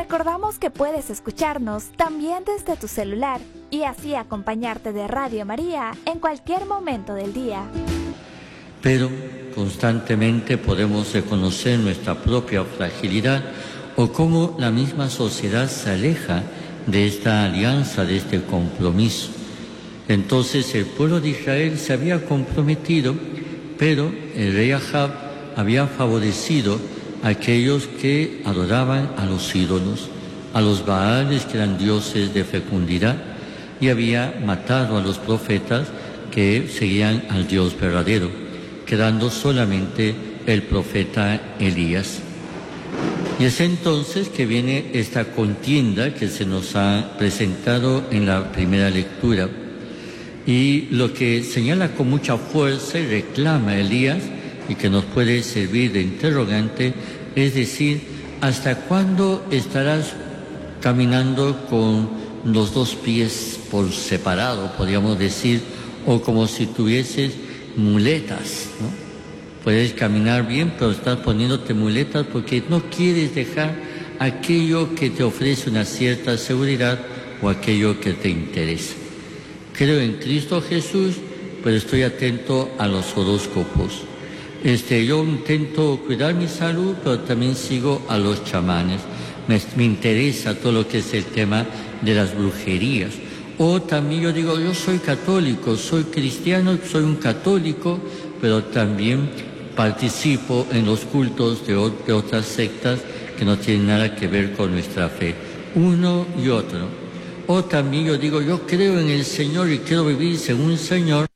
recordamos que puedes escucharnos también desde tu celular y así acompañarte de Radio María en cualquier momento del día. Pero constantemente podemos reconocer nuestra propia fragilidad o cómo la misma sociedad se aleja de esta alianza, de este compromiso. Entonces el pueblo de Israel se había comprometido, pero el rey Ahab había favorecido a aquellos que adoraban a los ídolos, a los Baales, que eran dioses de fecundidad, y había matado a los profetas que seguían al Dios verdadero, quedando solamente el profeta Elías. Y es entonces que viene esta contienda que se nos ha presentado en la primera lectura. Y lo que señala con mucha fuerza y reclama Elías, y que nos puede servir de interrogante, es decir, ¿hasta cuándo estarás caminando con los dos pies por separado, podríamos decir, o como si tuvieses muletas, ¿no? Puedes caminar bien, pero estás poniéndote muletas porque no quieres dejar aquello que te ofrece una cierta seguridad o aquello que te interesa. Creo en Cristo Jesús, pero estoy atento a los horóscopos. Yo intento cuidar mi salud, pero también sigo a los chamanes. Me interesa todo lo que es el tema de las brujerías. O también yo digo, yo soy católico, soy cristiano, soy un católico, pero también participo en los cultos de otras sectas que no tienen nada que ver con nuestra fe. Uno y otro. O también yo digo, yo creo en el Señor y quiero vivir según el Señor,